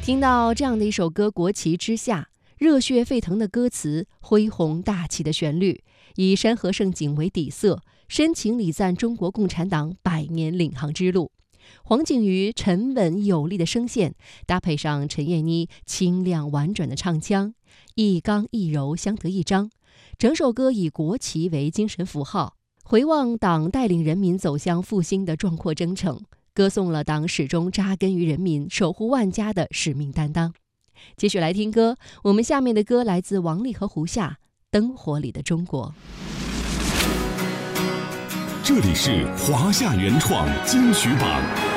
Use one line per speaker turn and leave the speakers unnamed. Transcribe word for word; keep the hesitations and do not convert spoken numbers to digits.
听到这样的一首歌《国旗之下》，热血沸腾的歌词，恢宏大气的旋律，以山河盛景为底色，深情礼赞中国共产党百年领航之路。黄景瑜沉稳有力的声线，搭配上陈燕妮清亮婉转的唱腔，一刚一柔相得益彰。整首歌以国旗为精神符号，回望党带领人民走向复兴的壮阔征程，歌颂了党始终扎根于人民、守护万家的使命担当。继续来听歌，我们下面的歌来自王丽和胡夏，《灯火里的中国》。
这里是华夏原创金曲榜。